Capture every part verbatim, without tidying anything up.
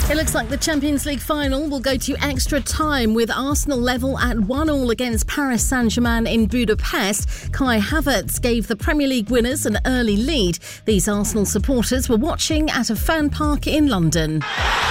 It looks like the Champions League final will go to extra time with Arsenal level at one all against Paris Saint-Germain in Budapest. Kai Havertz gave the Premier League winners an early lead. These Arsenal supporters were watching at a fan park in London.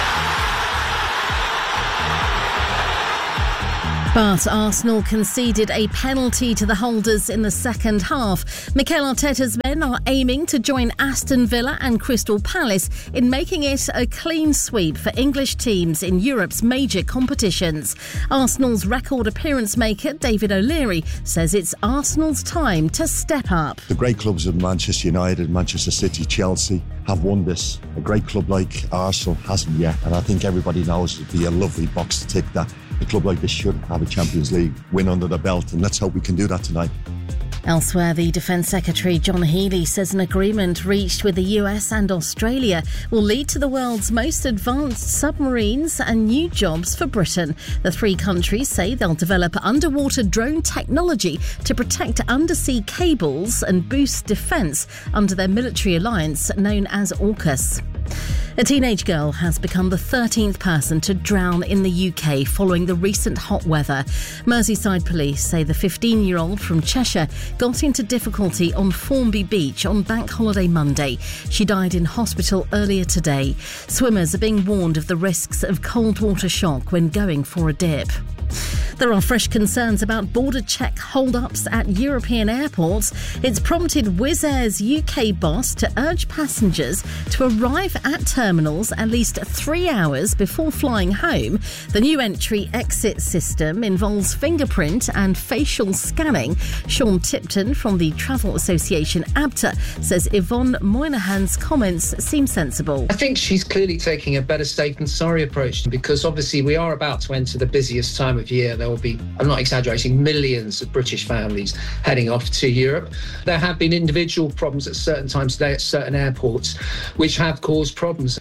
But Arsenal conceded a penalty to the holders in the second half. Mikel Arteta's men are aiming to join Aston Villa and Crystal Palace in making it a clean sweep for English teams in Europe's major competitions. Arsenal's record appearance maker David O'Leary says it's Arsenal's time to step up. The great clubs of Manchester United, Manchester City, Chelsea have won this. A great club like Arsenal hasn't yet, and I think everybody knows it'd be a lovely box to tick that. A club like this should have a Champions League win under the belt, and let's hope we can do that tonight. Elsewhere, the Defence Secretary John Healey says an agreement reached with the U S and Australia will lead to the world's most advanced submarines and new jobs for Britain. The three countries say they'll develop underwater drone technology to protect undersea cables and boost defence under their military alliance known as AUKUS. A teenage girl has become the thirteenth person to drown in the U K following the recent hot weather. Merseyside police say the fifteen-year-old from Cheshire got into difficulty on Formby Beach on Bank Holiday Monday. She died in hospital earlier today. Swimmers are being warned of the risks of cold water shock when going for a dip. There are fresh concerns about border check hold-ups at European airports. It's prompted Wizz Air's U K boss to urge passengers to arrive at terminals at least three hours before flying home. The new entry-exit system involves fingerprint and facial scanning. Sean Tipton from the Travel Association A B T A says Yvonne Moynihan's comments seem sensible. I think she's clearly taking a better safe than sorry approach, because obviously we are about to enter the busiest time of year. There will be, I'm not exaggerating, millions of British families heading off to Europe. There have been individual problems at certain times today at certain airports which have caused problems.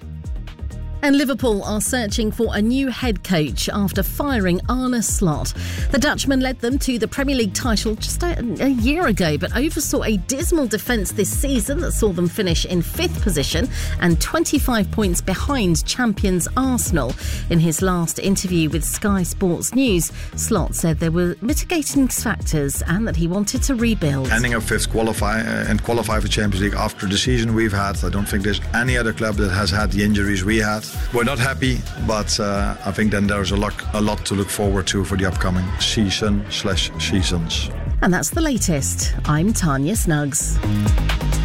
And Liverpool are searching for a new head coach after firing Arne Slot. The Dutchman led them to the Premier League title just a, a year ago, but oversaw a dismal defence this season that saw them finish in fifth position and twenty-five points behind champions Arsenal. In his last interview with Sky Sports News, Slot said there were mitigating factors and that he wanted to rebuild. Ending up fifth qualify uh, and qualify for Champions League after the season we've had, I don't think there's any other club that has had the injuries we had. We're not happy, but uh, I think then there's a lot, a lot to look forward to for the upcoming season slash seasons. And that's the latest. I'm Tanya Snuggs.